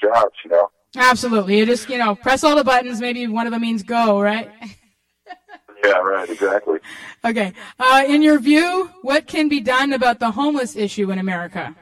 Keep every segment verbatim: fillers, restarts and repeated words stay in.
jobs, you know. Absolutely. You just, you know, press all the buttons. Maybe one of them means go, right? Yeah, right, exactly. Okay. Uh, in your view, what can be done about the homeless issue in America?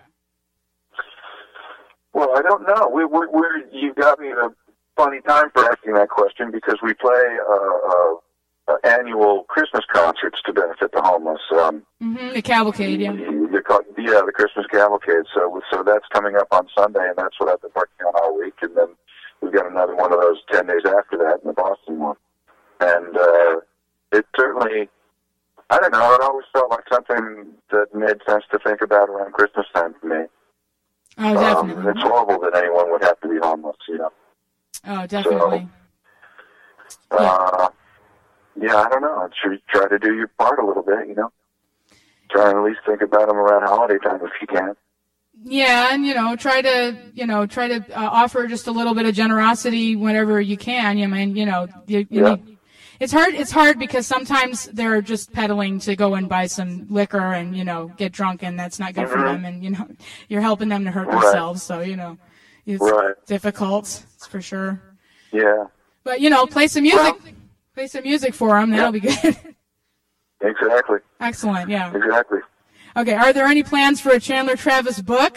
Well, I don't know. We, we, we're, you've got me in a funny time for asking that question because we play uh, uh, uh, annual Christmas concerts to benefit the homeless. Um, mm-hmm, the cavalcade, yeah. The, yeah, the Christmas cavalcade. So, so that's coming up on Sunday, and that's what I've been working on all week. And then we've got another one of those ten days after that in the Boston one. And uh, it certainly, I don't know, it always felt like something that made sense to think about around Christmas time for me. Oh, definitely. Um, it's horrible that anyone would have to be homeless, you know. Oh, definitely. So, uh, yeah. yeah, I don't know. Should you try to do your part a little bit, you know? Try and at least think about them around holiday time if you can. Yeah, and, you know, try to, you know, try to uh, offer just a little bit of generosity whenever you can. I mean, you know, you, you yeah. need, it's hard, it's hard because sometimes they're just peddling to go and buy some liquor and, you know, get drunk, and that's not good mm-hmm. for them. And, you know, you're helping them to hurt right. themselves. So, you know, it's right. difficult, it's for sure. Yeah. But, you know, play some music, well, play some music for them. That'll yeah. be good. Exactly. Excellent, yeah. Exactly. Okay, are there any plans for a Chandler Travis book?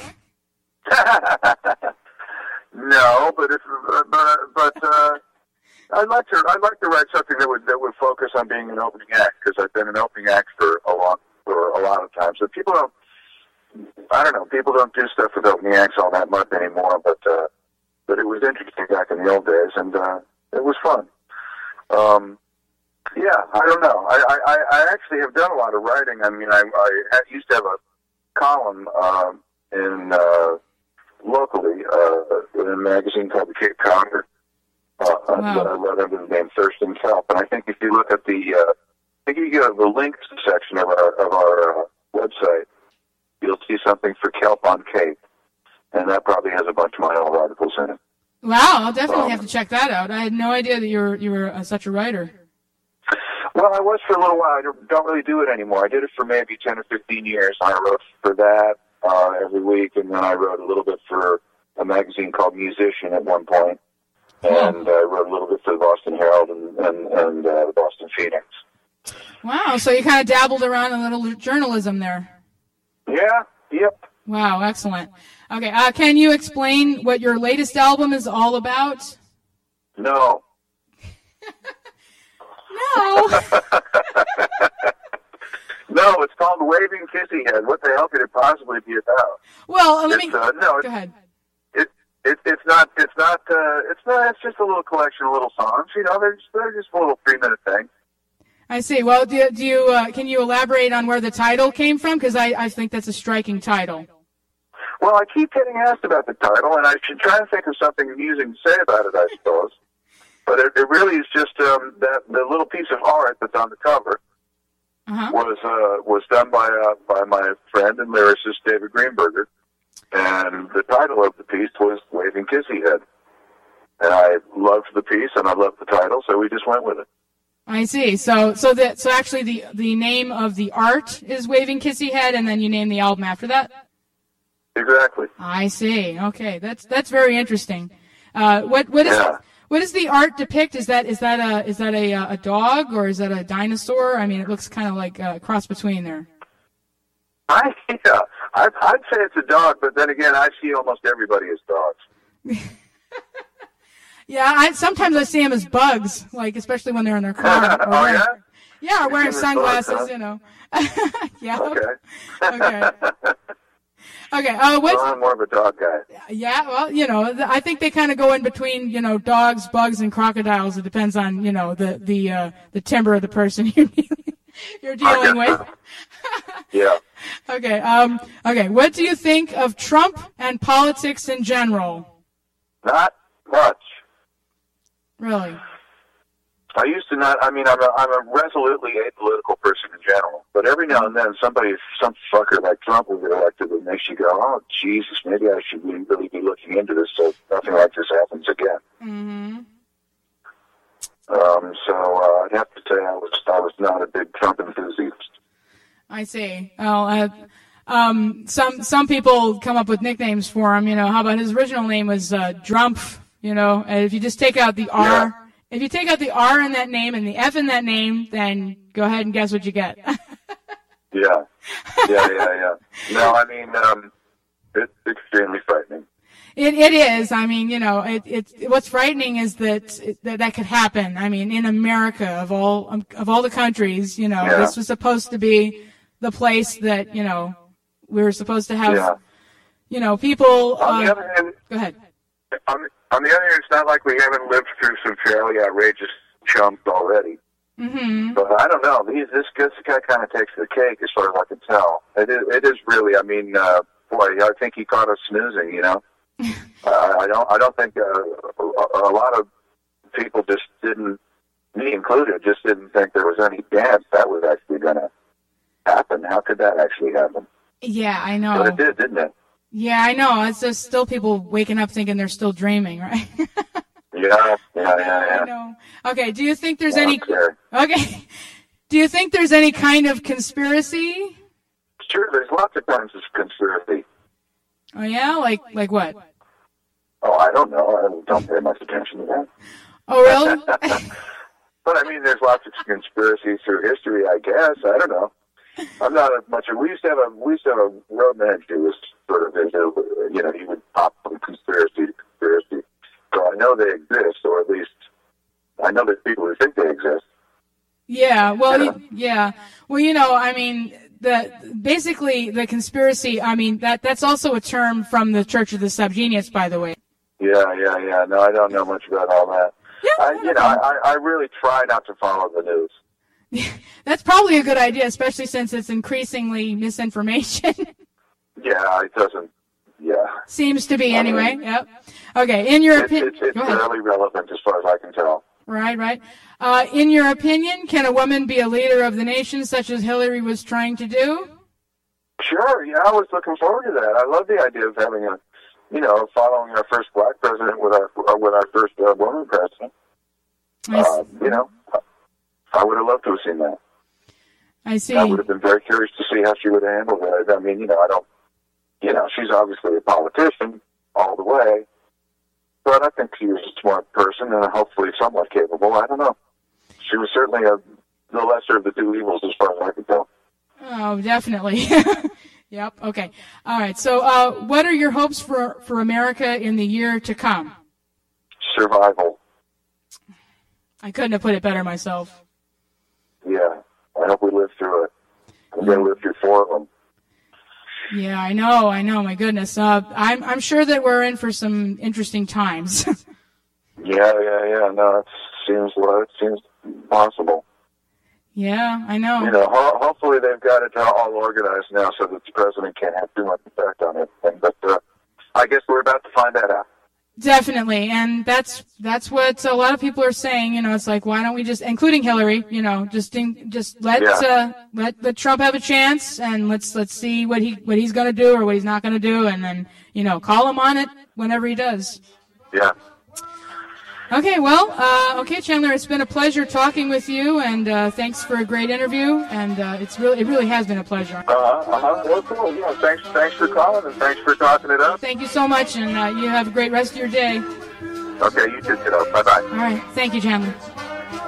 No, but if but but uh, I'd like to I'd like to write something that would that would focus on being an opening act, because I've been an opening act for a lot for a lot of times. So people don't I don't know people don't do stuff with opening acts all that much anymore, but uh, but it was interesting back in the old days, and uh, it was fun. Um, yeah, I don't know. I, I I actually have done a lot of writing. I mean, I I used to have a column uh, in. Uh, locally uh, in a magazine called the Cape Codder. Uh, wow. I wrote under the name Thurston Kelp. And I think if you look at the, uh, I think if you go to the links section of our, of our uh, website, you'll see something for Kelp on Cape. And that probably has a bunch of my old articles in it. Wow, I'll definitely um, have to check that out. I had no idea that you were, you were uh, such a writer. Well, I was for a little while. I don't really do it anymore. I did it for maybe ten or fifteen years. I wrote for that. Uh, every week, and then I wrote a little bit for a magazine called Musician at one point, and I uh, wrote a little bit for the Boston Herald and, and, and uh, the Boston Phoenix. Wow, so you kind of dabbled around in a little journalism there. Yeah, yep. Wow, excellent. Okay, uh, can you explain what your latest album is all about? No. No. No, it's called Waving Kissy Head. What the hell could it possibly be about? Well, let it's, me uh, no, go ahead. It, it it's not it's not uh, it's not it's just a little collection of little songs. You know, they're just, they're just a little three minute thing. I see. Well, do, do you uh, can you elaborate on where the title came from? Because I, I think that's a striking title. Well, I keep getting asked about the title, and I should try and think of something amusing to say about it, I suppose. But it, it really is just um, that the little piece of art that's on the cover. Uh-huh. was uh, was done by uh, by my friend and lyricist David Greenberger, and the title of the piece was Waving Kissy Head. And I loved the piece and I loved the title, so we just went with it. I see. So so that so actually the the name of the art is Waving Kissy Head, and then you name the album after that? Exactly. I see. Okay, that's that's very interesting. Uh, what what is yeah. What does the art depict? Is that is that a is that a a dog, or is that a dinosaur? I mean, it looks kind of like a cross between there. I yeah, I'd, I'd say it's a dog, but then again, I see almost everybody as dogs. Yeah, I sometimes I see them as bugs, like especially when they're in their car. Or oh wearing, yeah. Yeah, or wearing sunglasses, bugs, huh? you know. Yeah. Okay. Okay. Okay. Uh, what's, well, I'm more of a dog guy. Yeah. Well, you know, I think they kind of go in between, you know, dogs, bugs, and crocodiles. It depends on, you know, the the uh, the timber of the person you're dealing, you're dealing with. Yeah. Okay. Um. Okay. What do you think of Trump and politics in general? Not much. Really? I used to not. I mean, I'm a, I'm a resolutely apolitical person in general. But every now and then, somebody, some fucker like Trump will get elected that makes you go, "Oh, Jesus, maybe I should really be looking into this so nothing like this happens again." Mm-hmm. Um. So uh, I'd have to say I was I was not a big Trump enthusiast. I see. Well, uh, um, some some people come up with nicknames for him. You know, how about his original name was uh, Drumpf? You know, and if you just take out the R, Yeah. if you take out the R in that name and the F in that name, then go ahead and guess what you get. Yeah, yeah, yeah, yeah. No, I mean, um, it's extremely frightening. It it is. I mean, you know, it it what's frightening is that that that could happen. I mean, in America of all um, of all the countries, you know, Yeah. this was supposed to be the place that, you know, we were supposed to have, Yeah. you know, people. On the Uh, other hand, go ahead. on, on the other hand, it's not like we haven't lived through some fairly outrageous chumps already. Mm-hmm. But I don't know. These, this, this guy kind of takes the cake, as far as I can tell. It is, it is really. I mean, uh, boy, I think he caught us snoozing. You know, uh, I don't. I don't think uh, a, a lot of people just didn't, me included, just didn't think there was any chance that was actually going to happen. How could that actually happen? Yeah, I know. But it did, didn't it? Yeah, I know. It's just still people waking up thinking they're still dreaming, right? Yeah, yeah, yeah, yeah. I know. Okay. Do you think there's Yeah, any? sure. Okay. Do you think there's any kind of conspiracy? Sure, there's lots of kinds of conspiracy. Oh yeah, like like what? Oh, I don't know. I don't pay much attention to that. Oh really? But I mean, there's lots of conspiracies through history, I guess. I don't know. I'm not as much. We used to have a we used to have a road manager who was sort of into, you know, he would pop from conspiracy to conspiracy. So I know they exist, or at least I know there's people who think they exist. Yeah, well, Yeah. y- yeah. Well, you know, I mean, the basically the conspiracy. I mean, that that's also a term from the Church of the Subgenius, by the way. Yeah, yeah, yeah. No, I don't know much about all that. Yeah, I, you know, I, I really try not to follow the news. that's probably a good idea, especially since it's increasingly misinformation. Yeah, it doesn't. Yeah, Seems to be anyway. Yep. Okay. In your it's opinion, it's, it's go ahead. fairly relevant as far as I can tell. Right, right. Uh, in your opinion, can a woman be a leader of the nation, such as Hillary was trying to do? Sure. Yeah, I was looking forward to that. I love the idea of having a, you know, following our first black president with our uh, with our first uh, woman president. I, s- Uh, you know, I would have loved to have seen that. I see. I would have been very curious to see how she would have handled it. I mean, you know, I don't, you know, she's obviously a politician all the way, but I think she was a smart person and hopefully somewhat capable. I don't know. She was certainly a, the lesser of the two evils as far as I can tell. Oh, definitely. Yep. Okay. All right. So, uh, what are your hopes for for America in the year to come? Survival. I couldn't have put it better myself. Yeah. I hope we live through it. I'm going to live through four of them. Yeah, I know. I know. My goodness. Uh, I'm I'm sure that we're in for some interesting times. Yeah, yeah, yeah. No, it seems well, it seems possible. Yeah, I know. You know, ho- hopefully they've got it all organized now so that the president can't have too much effect on everything. But uh, I guess we're about to find that out. Definitely, and that's that's what a lot of people are saying. You know, it's like, why don't we just, including Hillary, you know, just in, just let Yeah. uh, let let Trump have a chance, and let's let's see what he what he's going to do or what he's not going to do, and then, you know, call him on it whenever he does. Yeah. Okay, well, uh, okay, Chandler, it's been a pleasure talking with you, and uh, thanks for a great interview, and uh, it's really it really has been a pleasure. Uh, uh-huh. Well, cool. Yeah, thanks, thanks for calling and thanks for talking it up. Thank you so much, and uh, you have a great rest of your day. Okay, you too, kiddo. Bye-bye. All right, thank you, Chandler.